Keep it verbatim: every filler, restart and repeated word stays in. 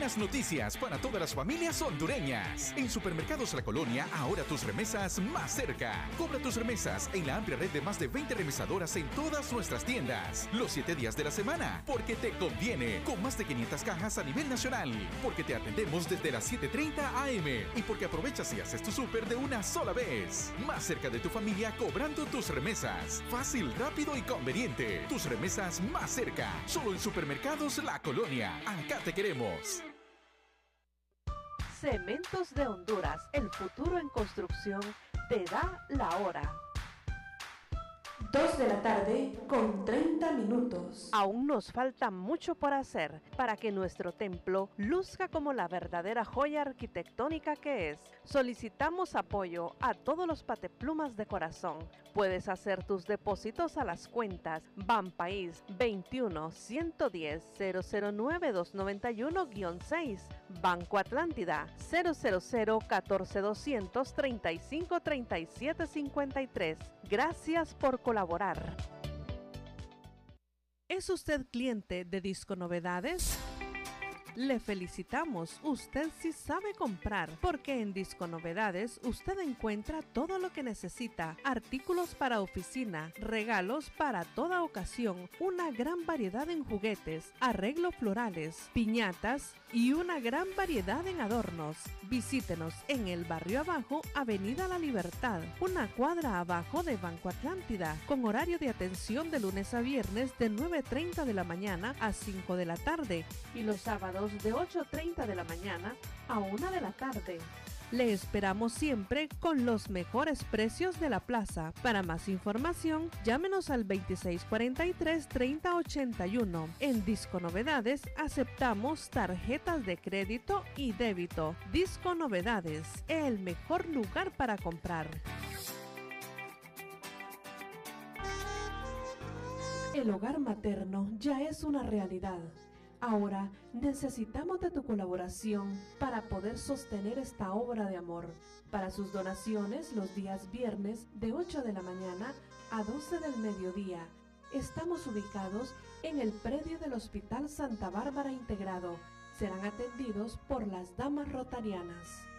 buenas noticias para todas las familias hondureñas. En Supermercados La Colonia, ahora tus remesas más cerca. Cobra tus remesas en la amplia red de más de veinte remesadoras en todas nuestras tiendas. Los siete días de la semana, porque te conviene. Con más de quinientas cajas a nivel nacional. Porque te atendemos desde las siete treinta a eme. Y porque aprovechas y haces tu súper de una sola vez. Más cerca de tu familia cobrando tus remesas. Fácil, rápido y conveniente. Tus remesas más cerca. Solo en Supermercados La Colonia. Acá te queremos. Cementos de Honduras, el futuro en construcción, te da la hora. Dos de la tarde con treinta minutos. Aún nos falta mucho por hacer para que nuestro templo luzca como la verdadera joya arquitectónica que es. Solicitamos apoyo a todos los pateplumas de corazón. Puedes hacer tus depósitos a las cuentas Banpaís veintiuno, ciento diez, cero cero nueve, doscientos noventa y uno guión seis, Banco Atlántida cero cero cero, catorce, doscientos, treinta y cinco, treinta y siete, cincuenta y tres. Gracias por colaborar. ¿Es usted cliente de Disco Novedades? Le felicitamos, usted sí sabe comprar, porque en Disco Novedades usted encuentra todo lo que necesita, artículos para oficina, regalos para toda ocasión, una gran variedad en juguetes, arreglos florales, piñatas y una gran variedad en adornos. Visítenos en el barrio abajo, Avenida La Libertad, una cuadra abajo de Banco Atlántida, con horario de atención de lunes a viernes de nueve treinta de la mañana a cinco de la tarde y los sábados de ocho treinta de la mañana a una de la tarde. Le esperamos siempre con los mejores precios de la plaza. Para más información, llámenos al veintiséis cuarenta y tres, treinta ochenta y uno. En Disco Novedades aceptamos tarjetas de crédito y débito. Disco Novedades, el mejor lugar para comprar. El hogar materno ya es una realidad. Ahora necesitamos de tu colaboración para poder sostener esta obra de amor. Para sus donaciones los días viernes de ocho de la mañana a doce del mediodía. Estamos ubicados en el predio del Hospital Santa Bárbara Integrado. Serán atendidos por las damas rotarianas.